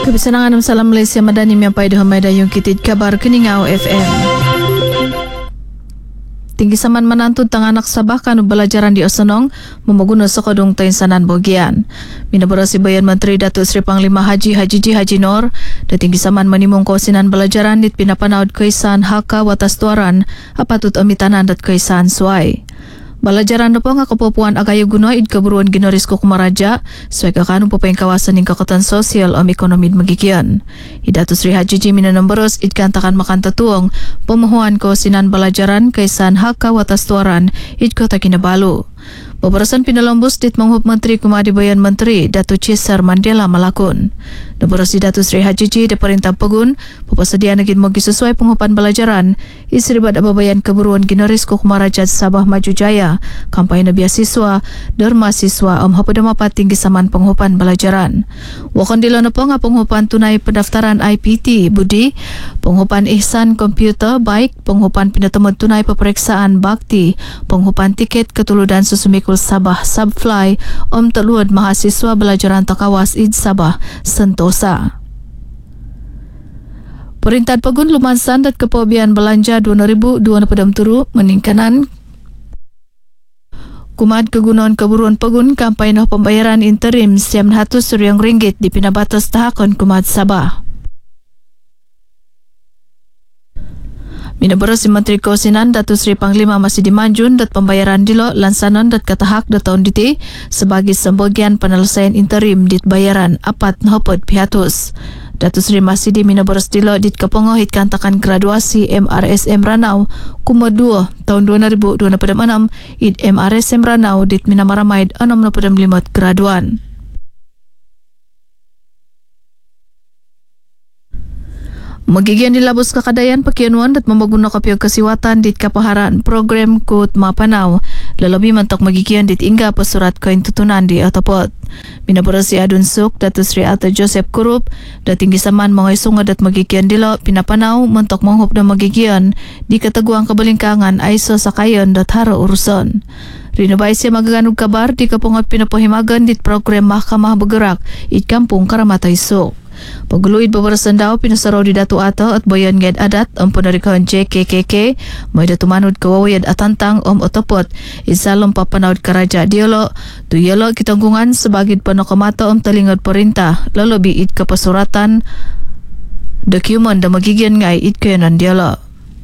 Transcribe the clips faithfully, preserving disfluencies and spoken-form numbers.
Kebisangan ng Salam Malaysia Madani Miampai Duhamai Dayung Kitid Kabar Keningau F M. Tinggi saman menantun tang anak Sabah kanu belajaran di Osonong memaguna sekodong tainsanan bogian. Minabarasi Bayan Menteri Datuk Seri Panglima Haji Haji Ji Haji Nor da tinggi saman menimung kosinan belajaran dit pinapanaud kaisan haka watas tuaran apatut amitanan dat kaisan suai. Balajaran na po nga kapupuan agayo guno id kaburuan ginoris ko kumaraja suway kakano po pa yung kawasan ng kakatan sosyal o ekonomi magigian. Idatu Sri Haji Ji minanambaros id kantakan makantatuong pumuhuan ko sinan balajaran kaysan haka watas tuaran id ko takinabalo. Babarasan pinalambos dit manghup Menteri Kumadi Bayan Menteri Datuk Cesar Mandela malakon. Nabarasi Datuk Sri Haji Ji da Perintah Pegun papasedia nagin mogi sesuai penghupan belajaran isribat ababayan keburuan ginoris ko kumarajat Sabah Maju Jaya kampanye na biasiswa derma siswa om hapadamapat tinggi saman penghupan belajaran. Wakon dilo na po nga penghupan tunai pendaftaran I P T Budi, penghupan ihsan komputer baik, penghupan pinatemud tunai peperiksaan bakti, penghupan tiket ketuludan susumikul Sabah Subfly om teluad mahasiswa belajaran takawas id Sabah Sentosa. Perintah Pegun lumansan dat kepobian belanja dua ribu dua puluh turu meningkanan Kumad kegunaan keburuan Pegun kampanye pembayaran interim siam hatus riang ringgit di pinabatas tahakon Kumad Sabah. Minabaros si Menteri Kosinan Datuk Seri Panglima masih dimanjun dat pembayaran dilo lansanan dat katahak dat tahun diti sebagai sembagian penyelesaian interim dit bayaran apat nahopod pihatus. Datuk Seri Masidi minabaros dilo dit kapongohit kantakan graduasi M R S M Ranau kuma dua tahun dua ribu dua puluh enam id M R S M Ranau dit minamaramid enam puluh lima graduan. Magigian dilabos kakadayan pakianuan dat mamaguna kapyo kasiwatan dit kapaharan program kut mapanaw lalabi mantok magigian dit ingga pasurat kain tutunan di atapot. Minabarasi Adun Suk Datuk Sri Alta Joseph Kurup da tinggi saman mga isunga dat magigian dilo pinapanaw mantok manghup na magigian di kataguang kabalingkangan aiso sakayon dat haro uruson. Rinubay siya magaganug kabar di kapungot pinapahimagan dit program Mahkamah Bergerak it Kampung Karamatay Suk. Paguluid babarasan daw pinasaraw di Datu Ato at Bayan Nged Adat ang punarikahan J K K K may datumanod kawawayad atantang om otopot isalong papanawad karaja diolo tuyelo kitanggungan sebagid panakamata om talingod perintah lalobi it kapasuratan dokumen da magigian ngay it kayanan diolo.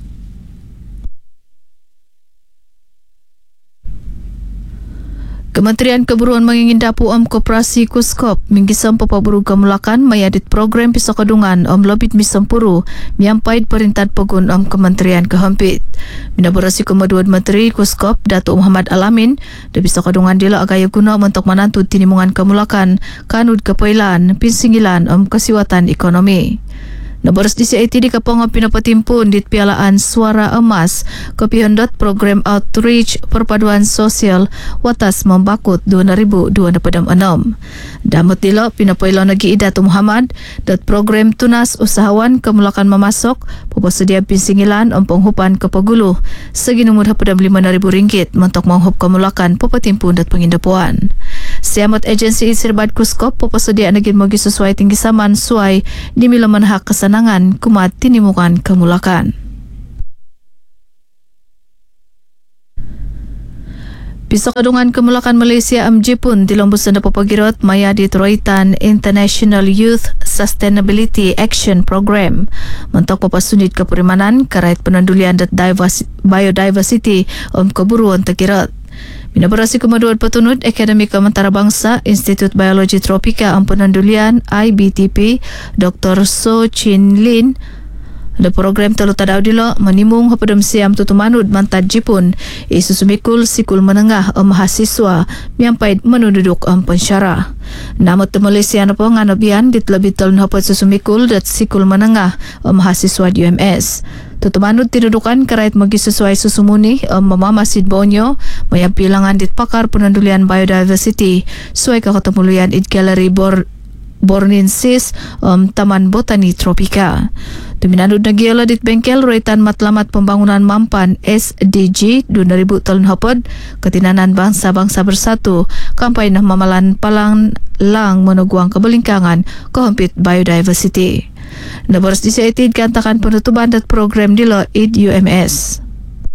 Kementerian Keburuan mengingindapu om Koperasi Kuskop minggisam papaburu kamulakan mayadit program pisakadungan om lobit misampuru miampaid perintah Pegun om Kementerian Kehampit. Minabarasi Komoduan Menteri Kuskop Datuk Muhammad Alamin da pisakadungan dila agayo guna untuk menantu tinimungan kamulakan kanud kepailan pinsingilan om kasiwatan ekonomi. Nabaras di C I T di kapong pinapatimpun dit pialaan Suara Emas kopihondot program outreach perpaduan sosial watas membakut dua ribu dua puluh enam. Damot dilo pinapailo nagi Datuk Muhammad dat program tunas usahawan kemulakan memasok pupasedia pinsingilan om penghupan kepaguluh seginumud hapadam lima ribu ringgit mentok menghup kemulakan pupatimpun dat pengindapuan. Siamot agensi isirbat Kuskop pupasedia nagin mogi sesuai tinggi saman suai di milaman hak kesenangan kumat tinimukan kemulakan. Pisakadungan Kemulakan Malaysia M J pun dilombusan na papagirot maya di Troitan International Youth Sustainability Action Program. Mentok papasunit kepurimanan karait penandulian dat biodiversity om keburuan terkirot. Minabarasi Kemaduan Petunut Akademi Kementara Bangsa Institut Biologi Tropika om penandulian I B T P Doktor So Chin Lin ada program telu tadaw dilo menimung hapadam siam tutumanud mantad jipun isusumikul sikul menengah om mahasiswa miampaid menududuk om pensyarah. Namot te Malaysia na po nga nabian dit labit talun hapad susumikul dat sikul menengah om mahasiswa di U M S. Tutumanud tinudukan karait magisesuai susumuni om mamamasid bonyo mayampilangan dit pakar penandulian biodiversity suai kakatumulian it gallery bor bornensis um, Taman Botani Tropika. Tuminanod na giyala dit bengkel roitan matlamat pembangunan mampan S D G dua ribu tahun hapod ketinanan bangsa-bangsa bersatu kampai nah mamalan palang lang menuguang keberlingkangan kehampit biodiversity. Naboras disaited kantakan penutupan dat program dilo I D U M S.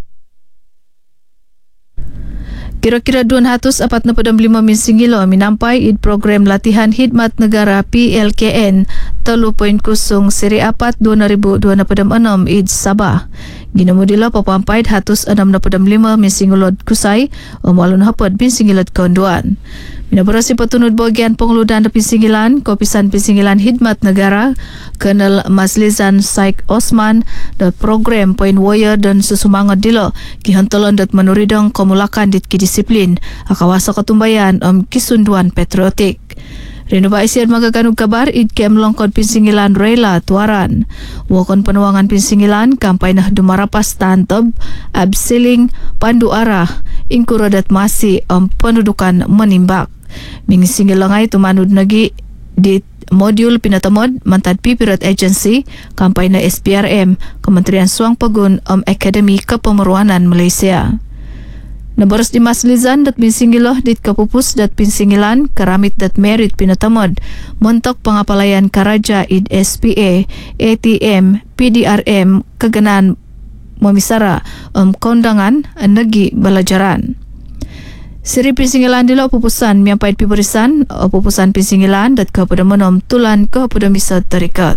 Kira-kira dua ratus empat puluh lima min singgilo minampai id program latihan khidmat negara P L K N tiga kosong seri empat dua ribu dua puluh enam id Sabah. Ginamudila papampai seratus enam puluh lima min singgilod kusai umalun hapod min singgilod konduan. Minaborasi petunut bagian pengeludan pinsinggilan Kopisan Pinsinggilan Khidmat Negara Colonel Mazlizan Saik Osman dan program Point Warrior dan susumangat dilo kihantelon dat menuridong komulakan dit kidisiplin akawasa ketumbayan om kisunduan patriotik. Rindu ba isian magaganug kabar id kem longkod Pinsinggilan Rela Tuaran. Wakon penuangan Pinsinggilan kampay nah dumarapas tantob absiling pandu arah ingkuradat masi om pendudukan menimbak. Mingisingil langay tumanud nagi di modul pinatamod mantad Pipirat Agency kampay na S P R M Kementerian Suang Pagun om Akademi Kepemurwanan Malaysia. Naboras di Maslizan dat pinsingiloh dit kapupus dat pinsingilan karamit dat merit pinatamod montok pangapalayan karaja id S P A, A T M, P D R M kaganan memisara om kondangan nagi balajaran. Siri pinsingilan dilo pupusan miampait piberisan pupusan pinsingilan dat kepada menom tulan kepada misa terikat.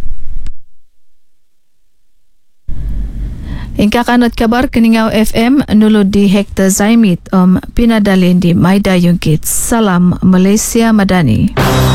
Ingka kanat kabar Keningau F M nulod di Hekta Zaimit om pinadalin di Maida Yungkit. Salam Malaysia Madani.